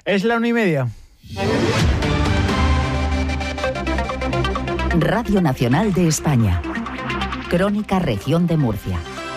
Es la 1:30. Radio Nacional de España. Crónica Región de Murcia.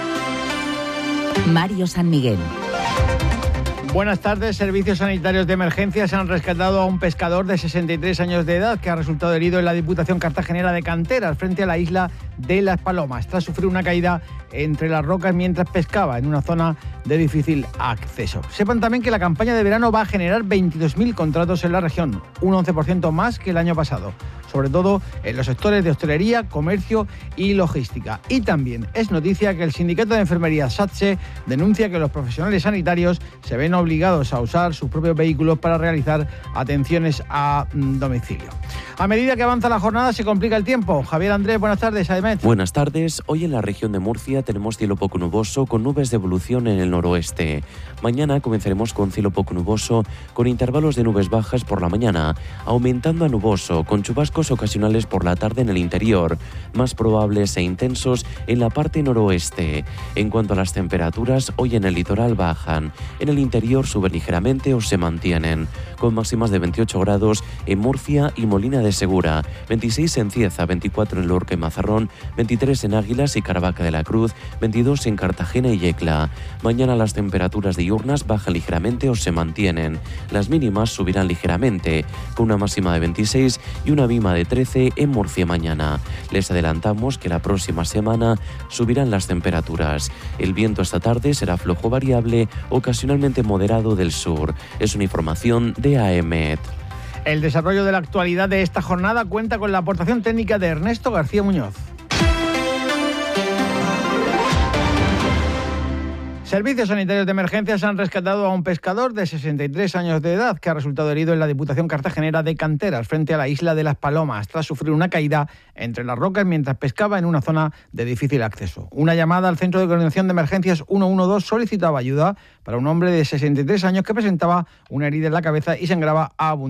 Mario San Miguel. Buenas tardes. Servicios sanitarios de emergencias han rescatado a un pescador de 63 años de edad que ha resultado herido en la Diputación Cartagenera de Canteras, frente a la isla de Las Palomas, tras sufrir una caída entre las rocas mientras pescaba en una zona de difícil acceso. Sepan también que la campaña de verano va a generar 22.000 contratos en la región, un 11% más que el año pasado, sobre todo en los sectores de hostelería, comercio y logística. Y también es noticia que el sindicato de enfermería SATSE denuncia que los profesionales sanitarios se ven obligados a usar sus propios vehículos para realizar atenciones a domicilio. A medida que avanza la jornada se complica el tiempo. Javier Andrés, buenas tardes, AEMET. Buenas tardes. Hoy en la región de Murcia tenemos cielo poco nuboso con nubes de evolución en el noroeste. Mañana comenzaremos con cielo poco nuboso con intervalos de nubes bajas por la mañana, aumentando a nuboso con chubascos ocasionales por la tarde en el interior, más probables e intensos en la parte noroeste. En cuanto a las temperaturas, hoy en el litoral bajan, en el interior suben ligeramente o se mantienen, con máximas de 28 grados en Murcia y Molina de Segura, 26 en Cieza, 24 en Lorca y Mazarrón, 23 en Águilas y Caravaca de la Cruz, 22 en Cartagena y Yecla. Mañana las temperaturas diurnas bajan ligeramente o se mantienen. Las mínimas subirán ligeramente, con una máxima de 26 y una mínima de 13 en Murcia mañana. Les adelantamos que la próxima semana subirán las temperaturas. El viento esta tarde será flojo variable, ocasionalmente moderado del sur. Es una información de AEMET. El desarrollo de la actualidad de esta jornada cuenta con la aportación técnica de Ernesto García Muñoz. Servicios sanitarios de emergencias han rescatado a un pescador de 63 años de edad que ha resultado herido en la Diputación Cartagenera de Canteras, frente a la isla de Las Palomas, tras sufrir una caída entre las rocas mientras pescaba en una zona de difícil acceso. Una llamada al Centro de Coordinación de Emergencias 112 solicitaba ayuda para un hombre de 63 años que presentaba una herida en la cabeza y sangraba abundantemente.